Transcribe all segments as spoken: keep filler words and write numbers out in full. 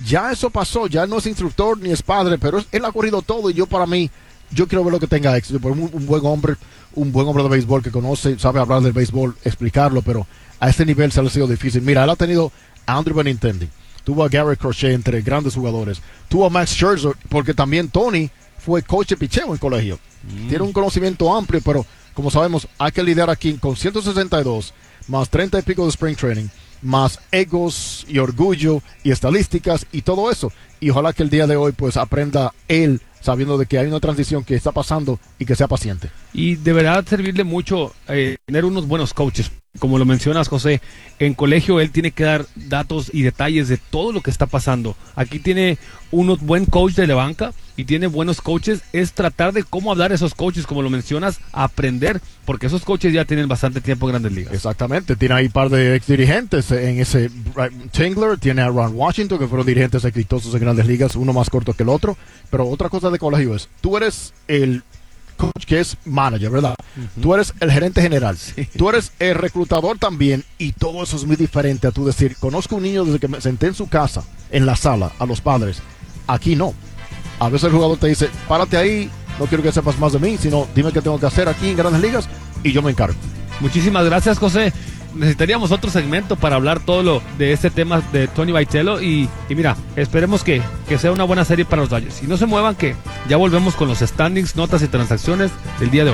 ya eso pasó, ya no es instructor ni es padre, pero él ha corrido todo y yo para mí, yo quiero ver lo que tenga éxito, porque un, un buen hombre, un buen hombre de béisbol que conoce, sabe hablar del béisbol, explicarlo, pero a este nivel se le ha sido difícil. Mira, él ha tenido a Andrew Benintendi, tuvo a Gary Crochet entre grandes jugadores, tuvo a Max Scherzer, porque también Tony fue coach de picheo en colegio. Mm. Tiene un conocimiento amplio, pero como sabemos, hay que lidiar aquí con ciento sesenta y dos, más treinta y pico de spring training, más egos y orgullo y estadísticas y todo eso. Y ojalá que el día de hoy pues aprenda él, sabiendo de que hay una transición que está pasando y que sea paciente. Y deberá servirle mucho eh, tener unos buenos coaches. Como lo mencionas, José, en colegio él tiene que dar datos y detalles de todo lo que está pasando. Aquí tiene unos buen coach de la banca y tiene buenos coaches. Es tratar de cómo hablar a esos coaches, como lo mencionas, aprender, porque esos coaches ya tienen bastante tiempo en Grandes Ligas. Exactamente, tiene ahí un par de ex dirigentes en ese. Tingler, tiene a Ron Washington, que fueron dirigentes exitosos en Grandes Ligas, uno más corto que el otro. Pero otra cosa de colegio es, tú eres el coach que es manager, ¿verdad? Uh-huh. Tú eres el gerente general, sí. Tú eres el reclutador también, y todo eso es muy diferente a tú decir, conozco un niño desde que me senté en su casa, en la sala, a los padres. Aquí no. A veces el jugador te dice, párate ahí, no quiero que sepas más de mí, sino dime qué tengo que hacer aquí en Grandes Ligas y yo me encargo. Muchísimas gracias, José. Necesitaríamos otro segmento para hablar todo lo de este tema de Tony Vitello y, y mira, esperemos que, que sea una buena serie para los Dodgers. Y no se muevan, que ya volvemos con los standings, notas y transacciones del día de hoy.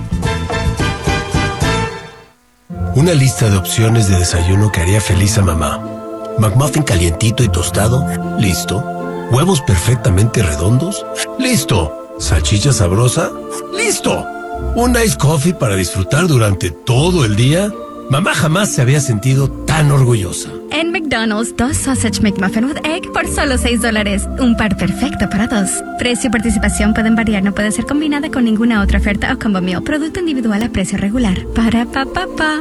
Una lista de opciones de desayuno que haría feliz a mamá. McMuffin calientito y tostado, listo. Huevos perfectamente redondos, listo. Salchicha sabrosa, listo. Un ice coffee para disfrutar durante todo el día. Mamá jamás se había sentido tan orgullosa. En McDonald's, dos Sausage McMuffin with Egg por solo seis dólares. Un par perfecto para dos. Precio y participación pueden variar, no puede ser combinada con ninguna otra oferta o combo meal. Producto individual a precio regular. Para pa pa pa.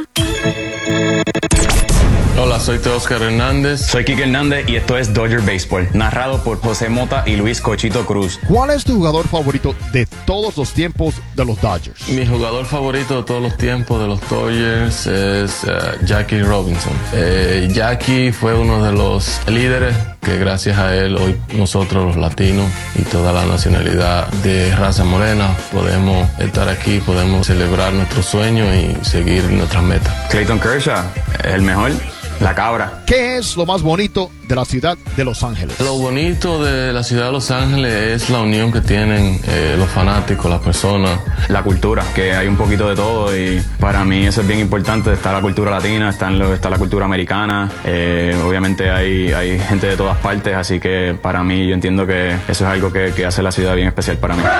Hola, soy Teóscar Hernández. Soy Kike Hernández y esto es Dodger Baseball, narrado por José Mota y Luis Cochito Cruz. ¿Cuál es tu jugador favorito de todos los tiempos de los Dodgers? Mi jugador favorito de todos los tiempos de los Dodgers es uh, Jackie Robinson. Eh, Jackie fue uno de los líderes que gracias a él hoy nosotros los latinos y toda la nacionalidad de raza morena podemos estar aquí, podemos celebrar nuestros sueños y seguir nuestras metas. Clayton Kershaw, el mejor. La cabra. ¿Qué es lo más bonito de la ciudad de Los Ángeles? Lo bonito de la ciudad de Los Ángeles es la unión que tienen eh, los fanáticos, las personas. La cultura, que hay un poquito de todo y para mí eso es bien importante. Está la cultura latina, está, en lo, está la cultura americana. Eh, obviamente hay, hay gente de todas partes, así que para mí yo entiendo que eso es algo que, que hace la ciudad bien especial para mí.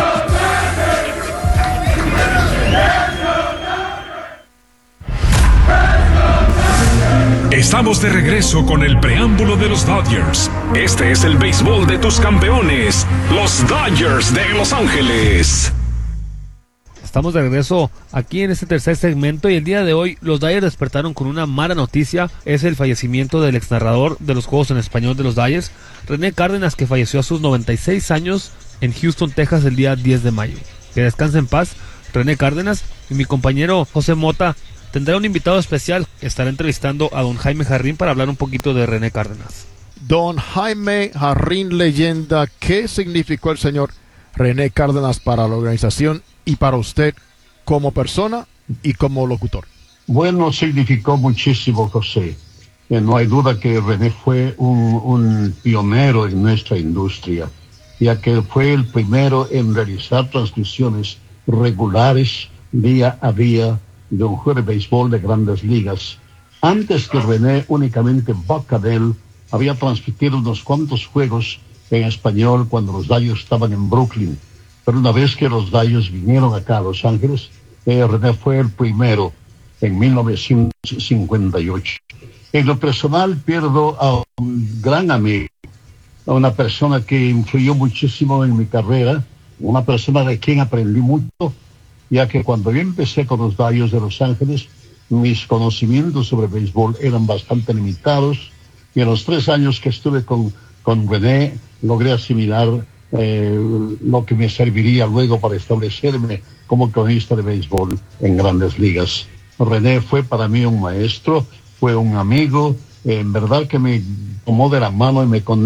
Estamos de regreso con el preámbulo de los Dodgers. Este es el béisbol de tus campeones, los Dodgers de Los Ángeles. Estamos de regreso aquí en este tercer segmento y el día de hoy los Dodgers despertaron con una mala noticia. Es el fallecimiento del exnarrador de los juegos en español de los Dodgers, René Cárdenas, que falleció a sus noventa y seis años en Houston, Texas, el día diez de mayo. Que descanse en paz, René Cárdenas. Y mi compañero José Mota tendrá un invitado especial. Estará entrevistando a don Jaime Jarrín para hablar un poquito de René Cárdenas. Don Jaime Jarrín, leyenda, ¿qué significó el señor René Cárdenas para la organización y para usted como persona y como locutor? Bueno, significó muchísimo, José. Eh, no hay duda que René fue un, un pionero en nuestra industria, ya que fue el primero en realizar transmisiones regulares día a día de un juego de béisbol de Grandes Ligas. Antes que René, únicamente Bob Cadell había transmitido unos cuantos juegos en español cuando los Dodgers estaban en Brooklyn. Pero una vez que los Dodgers vinieron acá a Los Ángeles, eh, René fue el primero en mil novecientos cincuenta y ocho. En lo personal pierdo a un gran amigo, a una persona que influyó muchísimo en mi carrera, una persona de quien aprendí mucho, ya que cuando yo empecé con los Dodgers de Los Ángeles, mis conocimientos sobre béisbol eran bastante limitados, y en los tres años que estuve con, con René, logré asimilar eh, lo que me serviría luego para establecerme como cronista de béisbol en Grandes Ligas. René fue para mí un maestro, fue un amigo, eh, en verdad que me tomó de la mano y me condujo